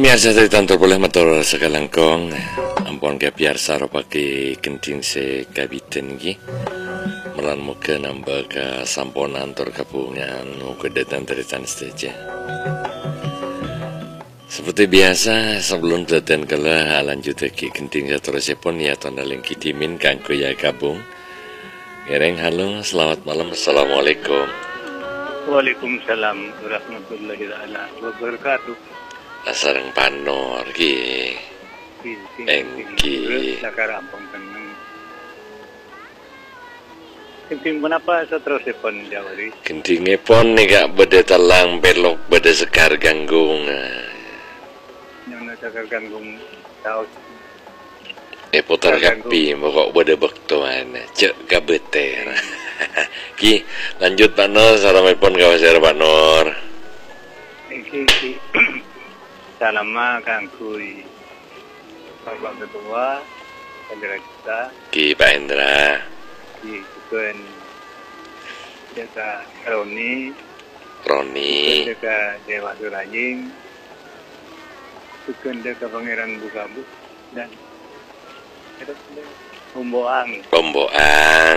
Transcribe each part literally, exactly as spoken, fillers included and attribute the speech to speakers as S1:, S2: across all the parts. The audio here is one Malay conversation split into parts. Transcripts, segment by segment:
S1: Miarsa dari tantor boleh motor sekalangkong ampun ke piarsa ro pake kenting se kabiten gi melan muka nambah ke sampon antor kapungan muka datang dari tan stage. Seperti biasa sebelum datang kala lanjut ke kenting terus pun ya tanda lengki timin kangku ya kabung. Gereng halo selamat malam assalamualaikum.
S2: Waalaikumsalam warahmatullahi wabarakatuh.
S1: Asarang panor ki engki
S2: nakarampong tenang. Kenting kenapa seterus pon jawari?
S1: Kentinge pon ni gak beda talang belok beda sekar ganggung.
S2: Yang nak sekar ganggung tahu.
S1: Eh putar kapi mokok beda bektuan cek gabeter. Ki lanjut Pak Nur salamipun kawasir Pak Nur.
S2: Engki ki salama kangkui Bapak Ketua Hendra kita
S1: Ki Pak Hendra
S2: Ki Tuan Jaka Roni
S1: Roni
S2: Jaka Dewa Surajing Tuan Jaka Pangeran Bukabu dan Umboang
S1: Umboang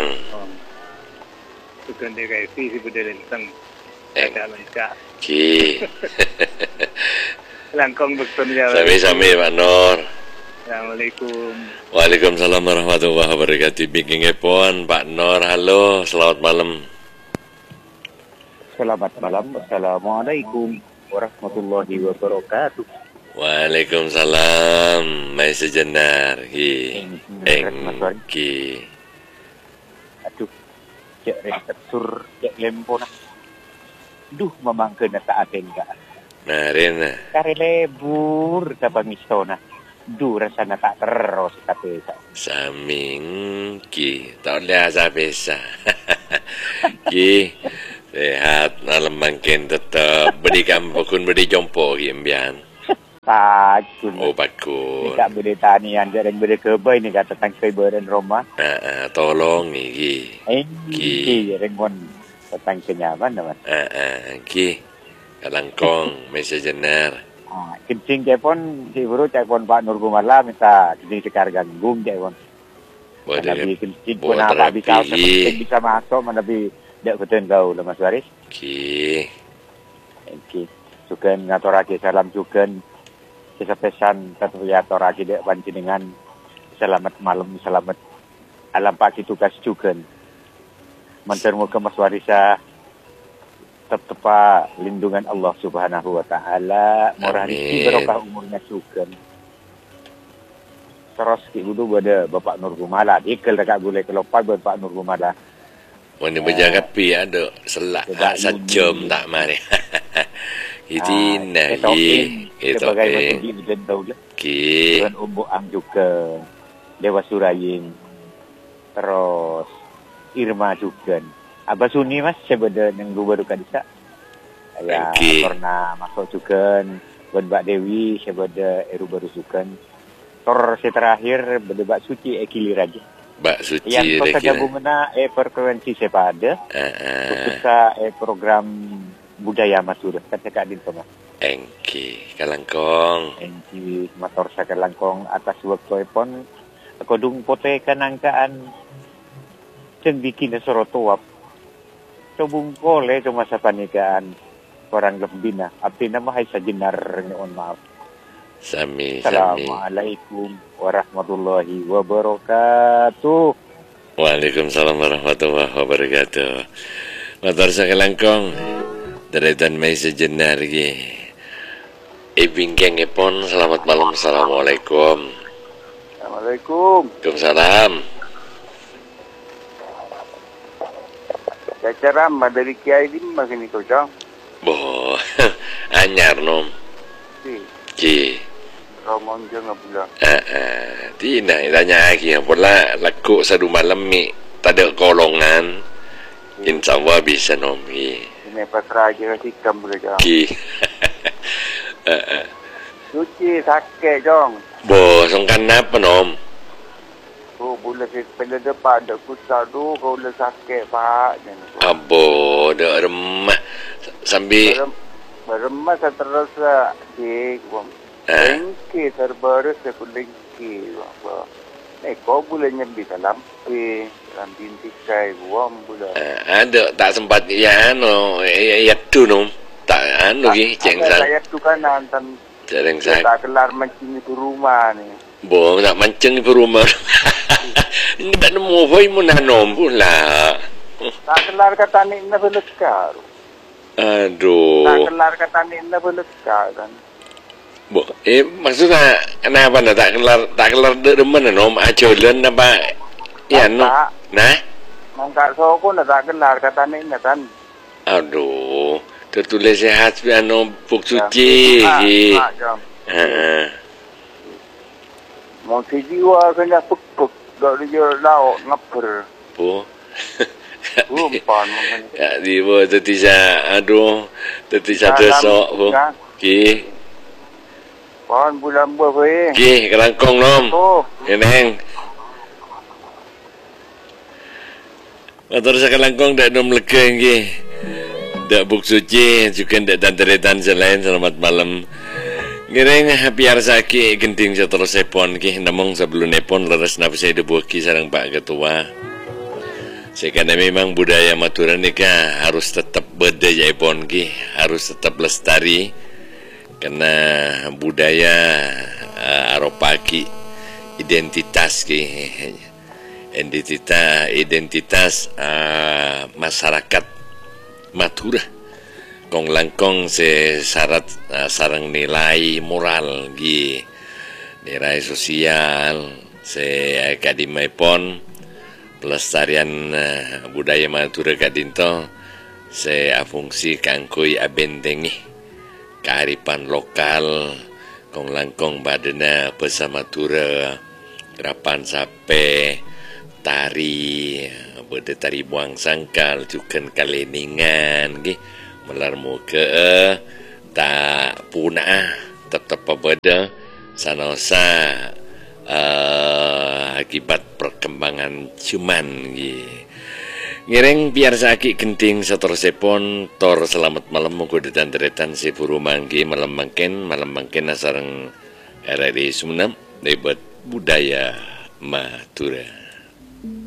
S2: Tuan Jaka Evi si Budelenteng ada Malaysia
S1: Ki
S2: Langkong betul ya.
S1: Sami-sami Pak Nur.
S2: Assalamualaikum.
S1: Waalaikumsalam warahmatullahi wabarakatuh. Bikin pon Pak Nur. Halo, selamat malam.
S3: Selamat malam. Assalamualaikum warahmatullahi wabarakatuh.
S1: Waalaikumsalam. Mai sejenar ki. Engki.
S3: Aduh, cek reksur, cek lempona. Duh, memang kena tak ada enggak.
S1: Nah, Rena.
S3: Kare lebur ke pangistona. Du rasana tak terus kata tak.
S1: Saming ki, tak boleh asal pesa. Ki, sehat malam bangkin tetap berikan pokun beri jompo ki embian.
S3: Pakun.
S1: Oh pakun.
S3: Tak boleh tanian jarang boleh kebai ni kata tangkai beren Roma.
S1: Ah, tolong ni ki.
S3: Ki, rengon tentang kenyaman nama.
S1: Ah, ah, ki. Kalangkong, mesejener.
S3: Ah, kencing dia pun si buru cak pun Pak Nur Gumala minta kencing sekar ganggung dia pun.
S1: Boleh
S3: lebih kencing pun apa bisa bisa masuk mana lebih tidak betul kau lemas waris.
S1: Ki.
S3: Ki. Sukan ngaturake salam sukan. Kisah pesan satu ya aturake dek panjenengan selamat malam selamat alam pagi tugas sukan. Mentermu ke Mas Warisa tepa lindungan Allah Subhanahu wa taala, murah rezeki barokah umurnya sukan. Terus ki dulu ada Bapak Nur Gumala, ikel dekat boleh kelopai buat Pak Nur Gumala.
S1: Mun berjaga pi ada selak sajam tak mari. Itu nah ki itu
S3: sebagai masjid dan daulah.
S1: Ki
S3: dan Umbu Ang juga Dewa Suraying. Terus Irma juga. Abah Suni mas sebeda yang gue baru kadisa. Ya pernah masuk juga buat Mbak Dewi sebeda eru baru sukan. Tor si terakhir beda Mbak Suci ekili raja.
S1: Mbak Suci
S3: yang kota gabungan e frekuensi sepada. Khususnya e program budaya masuk kata Kak Din Thomas.
S1: Engki kalangkong.
S3: Engki motor sa kalangkong atas waktu pon aku dung pote kanangkaan ceng bikin sorotuap. Cobung kole cuma sa panikaan orang lembina. Api nama hai sajenar nyoon maaf.
S1: Sami,
S3: Assalamualaikum warahmatullahi wabarakatuh.
S1: Waalaikumsalam warahmatullahi wabarakatuh. Motor sa kalangkong. Deretan mai sejenar ki. Ibing keng epon selamat malam assalamualaikum.
S4: Assalamualaikum.
S1: Waalaikumsalam.
S4: Cara dari Kiai Lim makin itu cang.
S1: Boh, anyar nom.
S4: Si.
S1: Ki.
S4: Ramon jangan bilang.
S1: Ah, ah. Tina tanya lagi. Pula laku satu malam mi tak ada kolongan. Insyaallah bisa nom. Ki.
S4: Ini pasrah aja kasih kamu cang.
S1: Ki. Ah, ah.
S4: Suci sakit cang.
S1: Boh, songkan apa nom?
S4: Oh, boleh pada depan ada kusah tu, kau boleh sakit pak.
S1: Abo, dah remah sambil
S4: Beremah terasa di Lengke terbaru saya pun lengke. Eh, kau boleh nyambi dalam pe, dalam bintikai, buang boleh.
S1: Ada tak sempat ya anu, ya tu nom. Tak anu lagi, ceng sang.
S4: Saya tu kan nanti.
S1: Ceng sang.
S4: Tak kelar mancing itu rumah ni.
S1: Bo, nak mancing di rumah. Ini tak nemu boy mu nanom pula.
S4: Tak kelar kata ni na belekar.
S1: Aduh.
S4: Tak kelar kata ni na belekar kan.
S1: Bo, eh maksudnya kenapa nak tak kelar tak kelar demen nanom acolen apa? Ya no. Nah.
S4: Mangkat soko na tak kelar kata ni na kan.
S1: Aduh, tertulis sehat piano buk suci. Heeh.
S4: Mau jiwa kena pek-pek dari laut ngapur.
S1: Bo.
S4: Umpan mungkin.
S1: Ya, di bo tadi saya aduh, tadi saya desok bo. Ki.
S4: Pohon bulan buah
S1: Ki, kelangkong nom.
S4: Oh.
S1: Eneng. Motor saya kelangkong dak nom lega ki. Dak buk suci juga dak tanteretan selain selamat malam. Ngereng biar sakit genting seterus sepon ki namong sebelum nepon leres nafas saya debuah ki sarang Pak Ketua. Sekana memang budaya Madura nika harus tetap berdaya pon ki, harus tetap lestari karena budaya uh, aropa ki identitas ki identitas identitas uh, masyarakat Madura. Kong langkong se syarat uh, sarang nilai moral gi nilai sosial se akademai pon pelestarian uh, budaya Madura kadinto se fungsi kangkui abentengi kearifan lokal kong langkong badena pesa Madura gerapan sape tari berde tari buang sangkal juken kaleningan gi melar muka tak punah tetap beda sanosa uh, akibat perkembangan cuman gi ngereng biar sakit genting seterusipun tor selamat malam mugo detan-detan si buru manggi malam mangken malam mangken sareng R R I Sumenep debat budaya Madura.